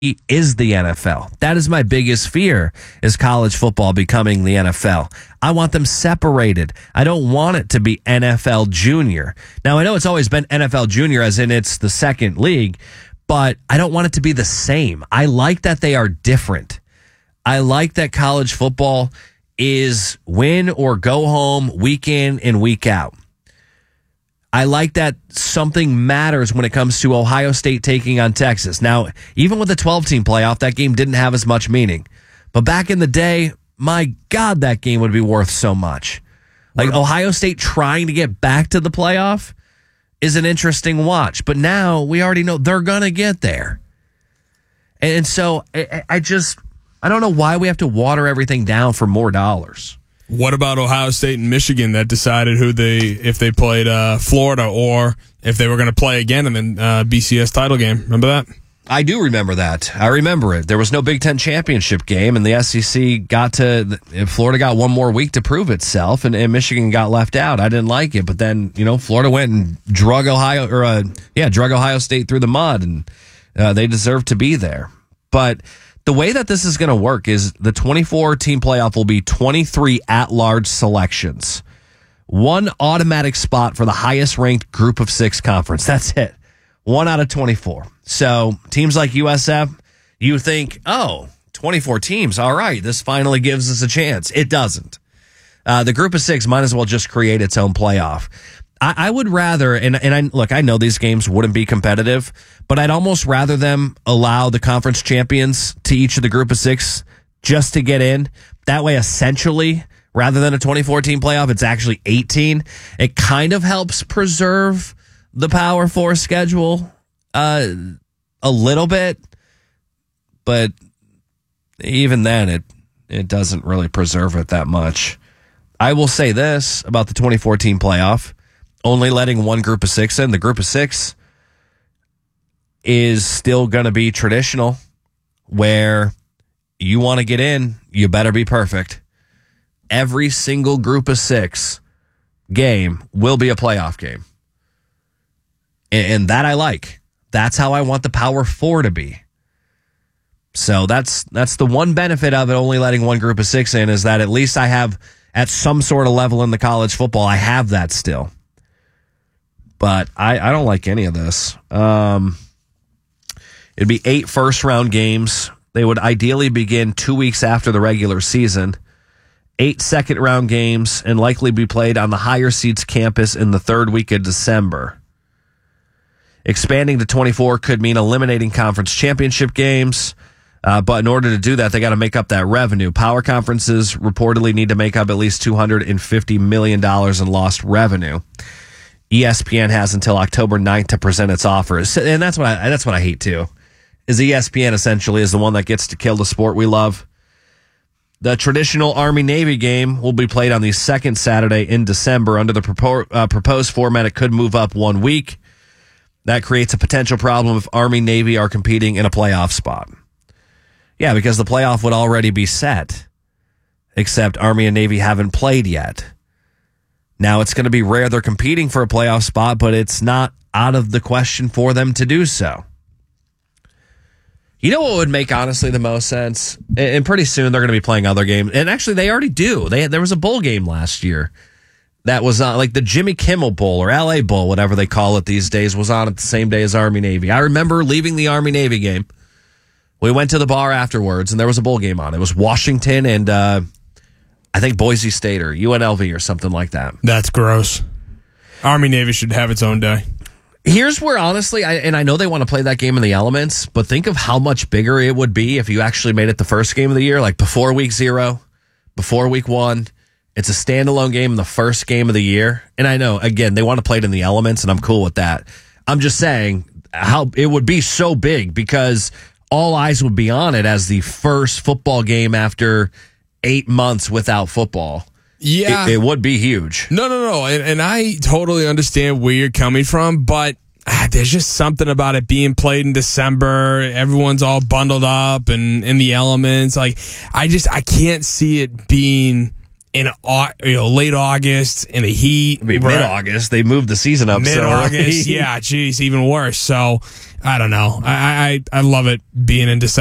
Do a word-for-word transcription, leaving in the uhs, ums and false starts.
is the N F L. That is my biggest fear, is college football becoming the N F L. I want them separated. I don't want it to be N F L Junior. Now, I know it's always been N F L Junior, as in it's the second league, but I don't want it to be the same. I like that they are different. I like that college football is win or go home week in and week out. I like that something matters when it comes to Ohio State taking on Texas. Now, even with the twelve-team playoff, that game didn't have as much meaning. But back in the day, my God, that game would be worth so much. Like, Ohio State trying to get back to the playoff is an interesting watch. But now we already know they're going to get there. And so I, I just, I don't know why we have to water everything down for more dollars. What about Ohio State and Michigan that decided who they, if they played uh, Florida or if they were going to play again in the uh, B C S title game? Remember that? I do remember that. I remember it. There was no Big Ten championship game, and the S E C got to, Florida got one more week to prove itself, and, and Michigan got left out. I didn't like it, but then, you know, Florida went and drug Ohio, or uh, yeah, drug Ohio State through the mud, and uh, they deserve to be there. But the way that this is going to work is the twenty-four team playoff will be twenty-three at-large selections. One automatic spot for the highest ranked group of six conference. That's it. One out of twenty-four. So teams like U S F, you think, oh, twenty-four teams. All right, this finally gives us a chance. It doesn't. Uh, the group of six might as well just create its own playoff. I, I would rather, and, and I look, I know these games wouldn't be competitive, but I'd almost rather them allow the conference champions to each of the group of six just to get in. That way, essentially, rather than a twenty-four team playoff, it's actually eighteen. It kind of helps preserve the Power Four schedule uh, a little bit, but even then, it it doesn't really preserve it that much. I will say this about the twenty-four team playoff: only letting one group of six in. The group of six is still going to be traditional, where you want to get in, you better be perfect. Every single group of six game will be a playoff game. And that I like. That's how I want the Power Four to be. So that's that's the one benefit of it, only letting one group of six in, is that at least I have, at some sort of level in the college football, I have that still. But I, I don't like any of this. Um, it'd be eight first-round games. They would ideally begin two weeks after the regular season. Eight second-round games, and likely be played on the higher seeds campus in the third week of December. Expanding to twenty-four could mean eliminating conference championship games, uh, but in order to do that, they got to make up that revenue. Power conferences reportedly need to make up at least two hundred fifty million dollars in lost revenue. E S P N has until October ninth to present its offers, and that's what I, that's what I hate too. Is E S P N essentially is the one that gets to kill the sport we love. The traditional Army-Navy game will be played on the second Saturday in December. Under the propo- uh, proposed format, it could move up one week. That creates a potential problem if Army-Navy are competing in a playoff spot. Yeah, because the playoff would already be set, except Army and Navy haven't played yet. Now, it's going to be rare they're competing for a playoff spot, but it's not out of the question for them to do so. You know what would make, honestly, the most sense? And pretty soon they're going to be playing other games. And actually, they already do. They There was a bowl game last year that was on, like the Jimmy Kimmel Bowl or L A Bowl, whatever they call it these days, was on at the same day as Army-Navy. I remember leaving the Army-Navy game. We went to the bar afterwards, and there was a bowl game on. It was Washington and uh, I think Boise State or U N L V or something like that. That's gross. Army-Navy should have its own day. Here's where, honestly, I, and I know they want to play that game in the elements, but think of how much bigger it would be if you actually made it the first game of the year, like before week zero, before week one. It's a standalone game in the first game of the year. And I know, again, they want to play it in the elements, and I'm cool with that. I'm just saying how it would be so big because all eyes would be on it as the first football game after eight months without football. Yeah. It, it would be huge. No, no, no. And, and I totally understand where you're coming from, but ah, there's just something about it being played in December. Everyone's all bundled up and in the elements. Like, I just, I can't see it being in au- you know, late August in the heat. I mean, Right. mid-August, they moved the season up. Mid so August, yeah, geez, even worse. So I don't know. I, I I love it being in December.